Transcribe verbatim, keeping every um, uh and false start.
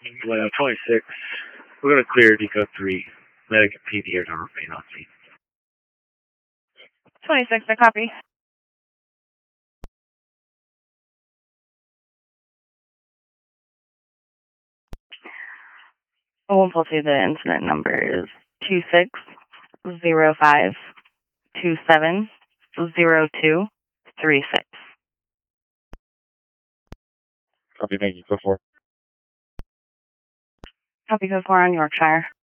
Well, twenty-six. We're going to clear decode three. Medic and P D are to remain on scene. twenty-six, I copy. We'll pull through the incident number is two six zero five two seven zero two three six. Copy, thank you. Go for. Copy, code four on Yorkshire.